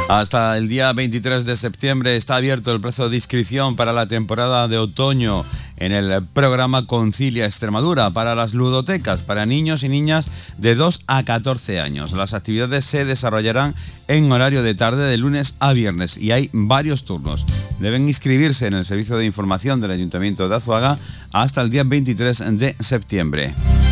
Hasta el día 23 de septiembre está abierto el plazo de inscripción para la temporada de otoño en el programa Concilia Extremadura para las ludotecas para niños y niñas de 2 a 14 años. Las actividades se desarrollarán en horario de tarde de lunes a viernes y hay varios turnos. Deben inscribirse en el servicio de información del Ayuntamiento de Azuaga hasta el día 23 de septiembre.